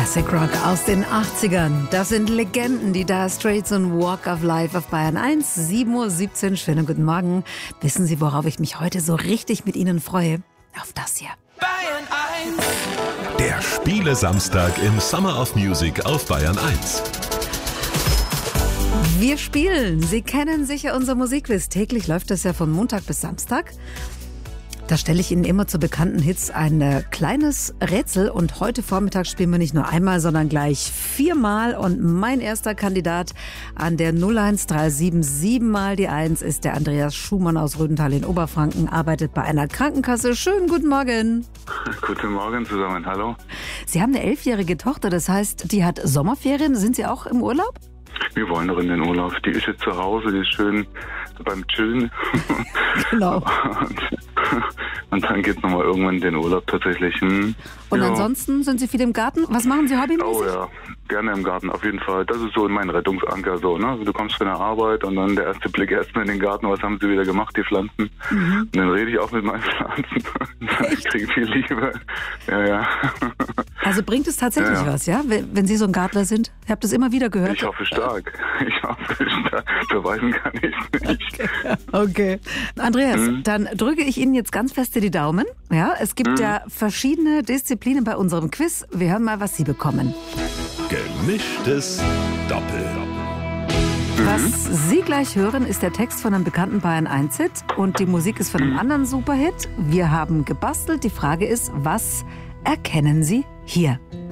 Classic Rock aus den 80ern. Das sind Legenden, die Dire Straits und Walk of Life auf Bayern 1, 7:17 Uhr. Schönen guten Morgen. Wissen Sie, worauf ich mich heute so richtig mit Ihnen freue? Auf das hier. Bayern 1. Der Spiele-Samstag im Summer of Music auf Bayern 1. Wir spielen. Sie kennen sicher unser Musikquiz. Täglich läuft das ja von Montag bis Samstag. Da stelle ich Ihnen immer zu bekannten Hits ein kleines Rätsel. Und heute Vormittag spielen wir nicht nur einmal, sondern gleich 4-mal. Und mein erster Kandidat an der 01377 mal die 1 ist der Andreas Schumann aus Rödental in Oberfranken, arbeitet bei einer Krankenkasse. Schönen guten Morgen. Guten Morgen zusammen, hallo. Sie haben eine 11-jährige Tochter, das heißt, die hat Sommerferien. Sind Sie auch im Urlaub? Wir wollen noch in den Urlaub. Die ist jetzt zu Hause, die ist schön beim Chillen. Genau. Und dann geht es nochmal irgendwann in den Urlaub tatsächlich. Und ja. ansonsten sind Sie viel im Garten? Was machen Sie hobbymäßig? Oh ja, gerne im Garten, auf jeden Fall. Das ist so mein Rettungsanker. So, ne? Du kommst von der Arbeit und dann der erste Blick erstmal in den Garten. Was haben sie wieder gemacht, die Pflanzen? Mhm. Und dann rede ich auch mit meinen Pflanzen. Ich kriege viel Liebe. Ja. Also bringt es tatsächlich was, ja? Wenn Sie so ein Gartner sind? Ich habe das immer wieder gehört. Ich hoffe stark. Beweisen kann ich es nicht. Okay. Andreas, dann drücke ich Ihnen jetzt ganz feste die Daumen. Ja, es gibt ja verschiedene Disziplinen bei unserem Quiz. Wir hören mal, was Sie bekommen. Gemischtes Doppel. Was Sie gleich hören, ist der Text von einem bekannten Bayern 1-Hit und die Musik ist von einem anderen Superhit. Wir haben gebastelt. Die Frage ist, was erkennen Sie hier?